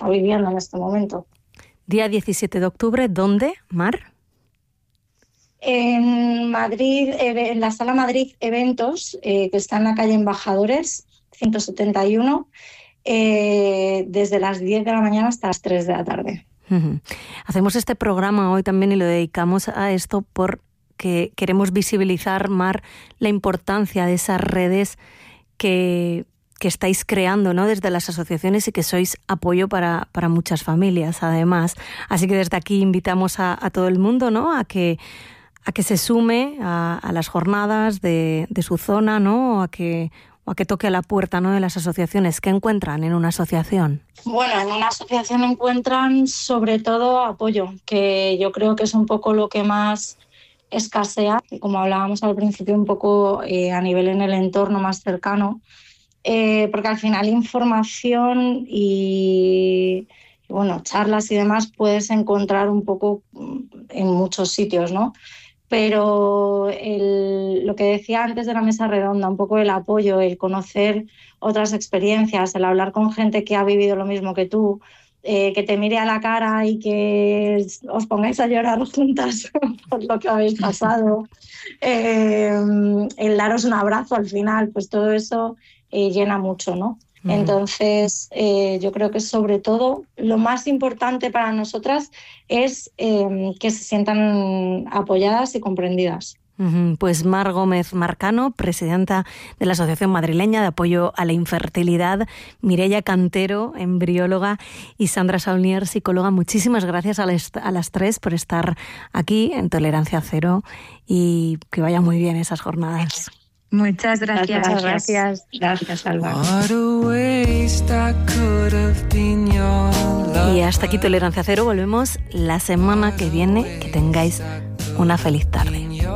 está viviendo en este momento. Día 17 de octubre, ¿dónde, Mar? En Madrid, en la Sala Madrid Eventos, que está en la calle Embajadores, 171, desde las 10 de la mañana hasta las 3 de la tarde. Hacemos este programa hoy también y lo dedicamos a esto porque queremos visibilizar, Mar, la importancia de esas redes que estáis creando, ¿no?, desde las asociaciones y que sois apoyo para muchas familias, además. Así que desde aquí invitamos a todo el mundo, ¿no?, a que se sume a las jornadas de su zona, ¿no?, o a que toque a la puerta, ¿no?, de las asociaciones. ¿Qué encuentran en una asociación? Bueno, en una asociación encuentran sobre todo apoyo, que yo creo que es un poco lo que más escasea, como hablábamos al principio, un poco a nivel en el entorno más cercano, porque al final información y bueno, charlas y demás puedes encontrar un poco en muchos sitios, ¿no? Pero lo que decía antes de la mesa redonda, un poco el apoyo, el conocer otras experiencias, el hablar con gente que ha vivido lo mismo que tú, que te mire a la cara y que os pongáis a llorar juntas por lo que habéis pasado, el daros un abrazo al final, pues todo eso llena mucho, ¿no? Entonces, yo creo que sobre todo lo más importante para nosotras es que se sientan apoyadas y comprendidas. Pues Mar Gómez Marcano, presidenta de la Asociación Madrileña de Apoyo a la Infertilidad, Mireia Cantero, embrióloga, y Sandra Saunier, psicóloga, muchísimas gracias a las tres por estar aquí en Tolerancia Cero y que vayan muy bien esas jornadas. Muchas gracias. Gracias. Gracias, Alba. Y hasta aquí Tolerancia Cero. Volvemos la semana que viene. Que tengáis una feliz tarde.